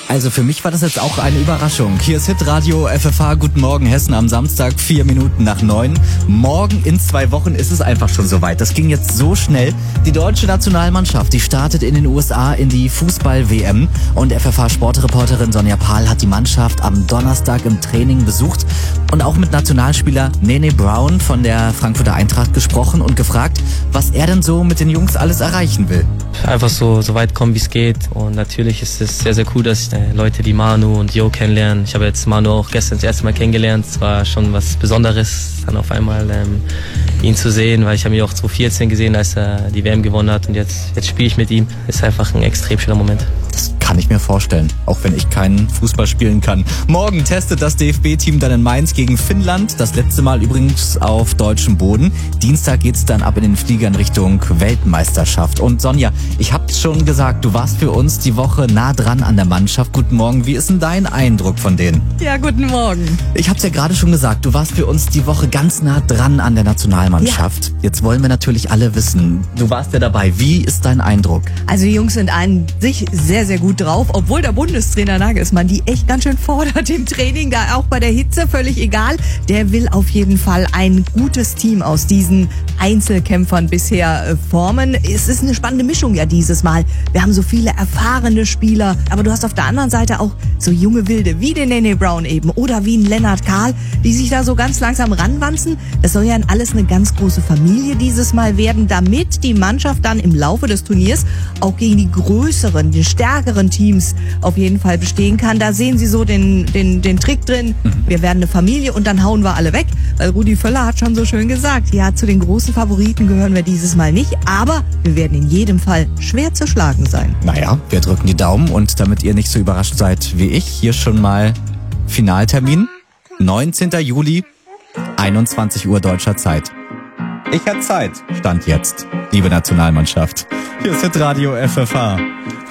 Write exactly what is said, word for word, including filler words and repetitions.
Also für mich war das jetzt auch eine Überraschung. Hier ist Hitradio F F H, guten Morgen Hessen am Samstag, vier Minuten nach neun. Morgen in zwei Wochen ist es einfach schon soweit. Das ging jetzt so schnell. Die deutsche Nationalmannschaft, die startet in den U S A in die Fußball-W M. Und F F H-Sportreporterin Sonja Pahl hat die Mannschaft am Donnerstag im Training besucht und auch mit Nationalspieler Nene Brown von der Frankfurter Eintracht gesprochen und gefragt, was er denn so mit den Jungs alles erreichen will. Einfach so, so weit kommen, wie es geht. Und natürlich ist es sehr, sehr cool, dass ich äh, Leute wie Manu und Jo kennenlerne. Ich habe jetzt Manu auch gestern das erste Mal kennengelernt. Es war schon was Besonderes, dann auf einmal ähm, ihn zu sehen, weil ich habe ihn auch zwanzig vierzehn gesehen, als er die W M gewonnen hat. Und jetzt, jetzt spiele ich mit ihm. Ist einfach ein extrem schöner Moment. Das kann ich mir vorstellen, auch wenn ich keinen Fußball spielen kann. Morgen testet das D F B-Team dann in Mainz gegen Finnland. Das letzte Mal übrigens auf deutschem Boden. Dienstag geht's dann ab in den Fliegern Richtung Weltmeisterschaft. Und Sonja, ich hab's schon gesagt, du warst für uns die Woche nah dran an der Mannschaft. Guten Morgen, wie ist denn dein Eindruck von denen? Ja, guten Morgen. Ich hab's ja gerade schon gesagt, du warst für uns die Woche ganz nah dran an der Nationalmannschaft. Ja. Jetzt wollen wir natürlich alle wissen, du warst ja dabei. Wie ist dein Eindruck? Also die Jungs sind an sich sehr, sehr gut drauf, obwohl der Bundestrainer Nagelsmann die echt ganz schön fordert im Training, da auch bei der Hitze, völlig egal. Der will auf jeden Fall ein gutes Team aus diesen Einzelkämpfern bisher äh, formen. Es ist eine spannende Mischung ja dieses Mal. Wir haben so viele erfahrene Spieler, aber du hast auf der anderen Seite auch so junge Wilde, wie den Nene Brown eben oder wie ein Lennart Kahl, die sich da so ganz langsam ranwanzen. Das soll ja alles eine ganz große Familie dieses Mal werden, damit die Mannschaft dann im Laufe des Turniers auch gegen die größeren, die stärkeren Teams auf jeden Fall bestehen kann. Da sehen sie so den, den, den Trick drin. Wir werden eine Familie und dann hauen wir alle weg. Weil Rudi Völler hat schon so schön gesagt, ja, zu den großen Favoriten gehören wir dieses Mal nicht, aber wir werden in jedem Fall schwer zu schlagen sein. Naja, wir drücken die Daumen und damit ihr nicht so überrascht seid wie ich, hier schon mal Finaltermin, neunzehnten Juli, einundzwanzig Uhr deutscher Zeit. Ich hätte Zeit, Stand jetzt, liebe Nationalmannschaft. Hier ist Hitradio F F H.